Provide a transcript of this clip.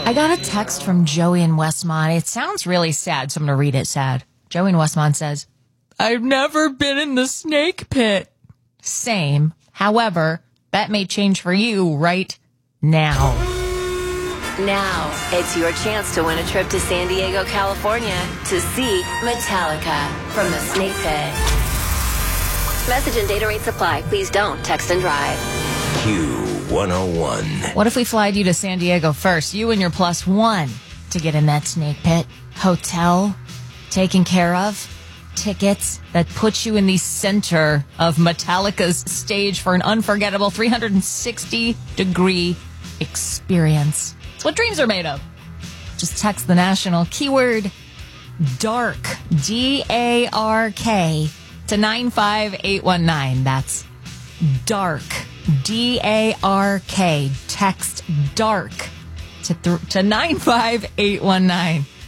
I got a text from Joey in Westmont. It sounds really sad, so I'm going to read it sad. Joey in Westmont says, I've never been in the snake pit. Same. However, that may change for you right now. Now, it's your chance to win a trip to San Diego, California to see Metallica from the Snake Pit. Message and data rates apply. Please don't text and drive. Q101. What if we flied you to San Diego first, you and your plus one, to get in that snake pit? Hotel, taken care of, tickets that put you in the center of Metallica's stage for an unforgettable 360-degree experience. It's what dreams are made of. Just text the national keyword DARK, D-A-R-K, to 95819. That's DARK, D-A-R-K. Text DARK to 95819.